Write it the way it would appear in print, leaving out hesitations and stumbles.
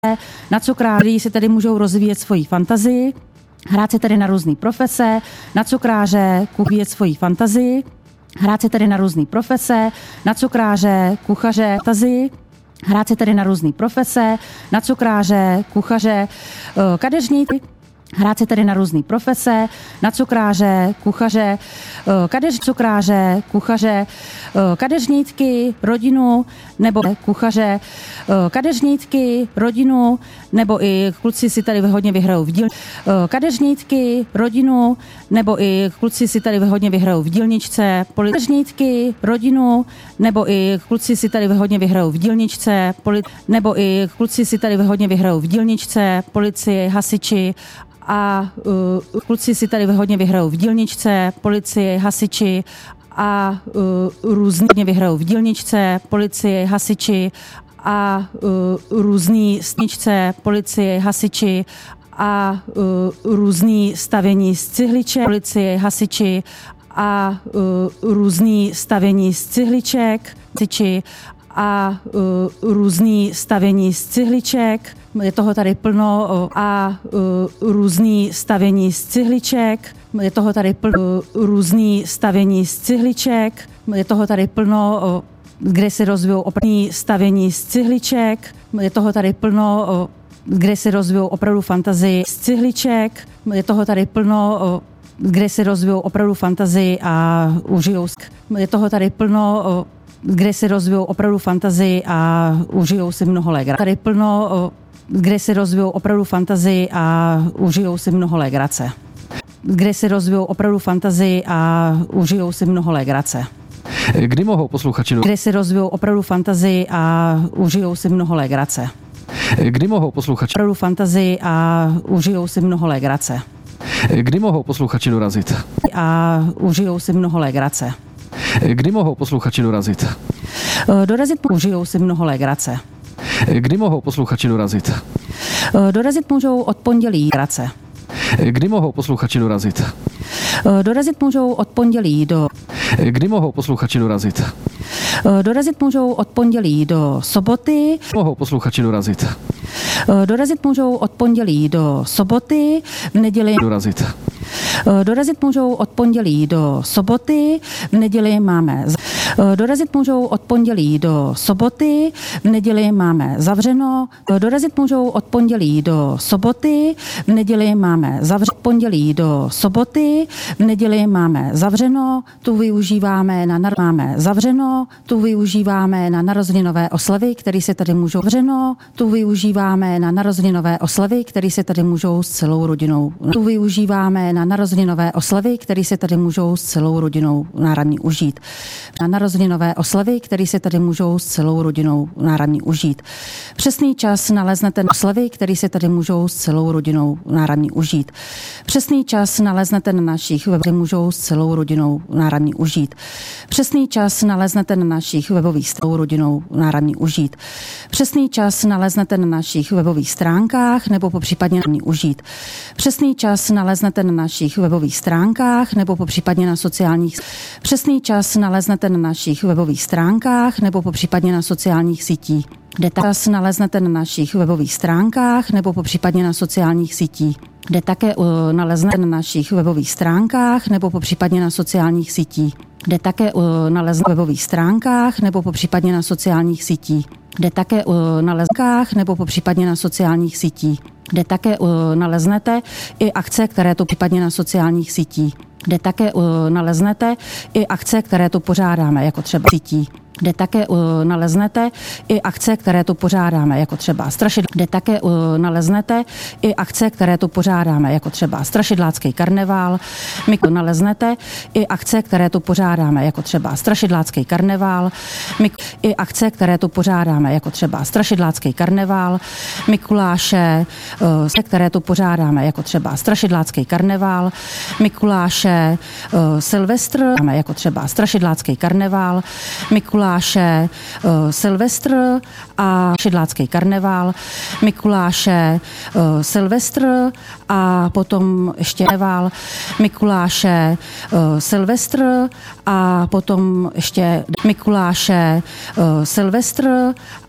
na cukráři si tedy můžou rozvíjet svoji fantazii, hrát si tedy na různé profese, na cukráře kupíjet svoji fantazii, hrát si tedy na různé profese, na cukráře, kuchaře, fantazii, hrát si tedy na různé profese, na cukráře, kuchaře, kadeřníky, hrát si tedy na různé profese, na cukráře, kuchaře, cukráře, kuchaře, kadeřníky, rodinu, nebo kuchaře, kadeřníky, rodinu, nebo i kluci si tady hodně vyhrajou v kadeřníky, rodinu, nebo i kluci si tady hodně vyhrajou v dílničce, kadeřníky, rodinu, nebo i kluci si tady hodně vyhrajou v dílničce, nebo i kluci si tady hodně vyhrajou v dílničce, policii, hasiči a kluci si tady hodně vyhrajou v dílničce, policii, hasiči a různě vyhrajou v dílničce, policii, hasiči a různý stničce, policii, hasiči a různý stavění z cihliček, policii, hasiči a různý stavění z cihliček, hasiči a různý stavění z cihliček. Je toho tady plno a různý stavění z cihliček. Je toho tady plno různý stavění z cihliček. Je toho tady plno, kde si rozvíjou opravdu stavění z cihliček. Je toho tady plno, kde si rozvíjou opravdu fantazii z cihliček. Je toho tady plno, kde si rozvíjou opravdu fantazii a užijou. Je toho tady plno, kde si rozvíjou opravdu fantazii a užijou si mnoho legrace. Tady plno, kde si rozvíjou opravdu fantazii a užijou si mnoho legrace. Kde si rozvíjou opravdu fantazii a užijou si mnoho legrace. Kdy mohou posluchači Kde si rozvíjou opravdu fantazii a užijou si mnoho legrace. Kdy mohou posluchači Opravdu fantazii a užijou si mnoho legrace. Kdy mohou posluchači dorazit? A užijou si mnoho legrace. Kdy mohou posluchači dorazit? Dorazit užijou si mnoho legrace. Kdy mohou posluchači dorazit? Dorazit můžou od pondělí legrace. Kdy mohou posluchači dorazit? Dorazit můžou od pondělí do Kdy mohou posluchači dorazit? Dorazit můžou od pondělí do soboty. Mohou posluchači dorazit? Dorazit můžou od pondělí do soboty, v neděli Dorazit. Dorazit můžou od pondělí do soboty, v neděli máme dorazit můžou od pondělí do soboty, v neděli máme zavřeno. Dorazit můžou od pondělí do soboty, v neděli máme zavřeno. Pondělí do soboty, v neděli máme zavřeno. Tu využíváme máme zavřeno. Tu využíváme na narozeninové oslavy, které se tady můžou zavřeno. Tu využíváme na narozeninové oslavy, které se tady můžou s celou rodinou. Tu využíváme na narozeninové oslavy, které se tady můžou s celou rodinou náramní užít. Na narozeninové oslavy, které se tady můžou s celou rodinou náramní užít. Přesný čas naleznete na oslavy, které se tady můžou s celou rodinou náramní užít. Přesný čas naleznete na našich webech, které můžou s celou rodinou náramní užít. Přesný čas naleznete na našich webových celou rodinou náramní užít. Přesný čas naleznete na našich webových stránkách nebo popřípadně náramní užít. Přesný čas naleznete na našich webových stránkách nebo popřípadně na sociálních. Přesný čas naleznete na našich webových stránkách nebo popřípadně na sociálních sítích. Čas naleznete na našich webových stránkách nebo popřípadně na sociálních sítích. Kde také naleznete na našich webových stránkách nebo popřípadně na sociálních sítích. Kde také naleznete na webových stránkách nebo popřípadně na sociálních sítích. Kde také naleznete nebo popřípadně na sociálních sítích. Kde také naleznete i akce, které tu případně na sociálních sítích. Kde také naleznete i akce, které tu pořádáme, jako třeba sítí. Kde také naleznete i akce, které tu pořádáme, jako třeba kde také naleznete i akce, které tu pořádáme, jako třeba strašidlácký karneval. My naleznete i akce, které tu pořádáme, jako třeba strašidlácký karneval. I akce, které tu pořádáme, jako třeba strašidlácký karneval. Mikuláše, které tu pořádáme, jako třeba strašidlácký karneval. Mikuláše, Silvestr, jako třeba strašidlácký karneval. Mikuláše, Silvestr a strašidlácký karneval. Mikuláše, Silvestr a potom ještě karneval. Mikuláše, Silvestr a potom ještě Mikuláše, Silvestr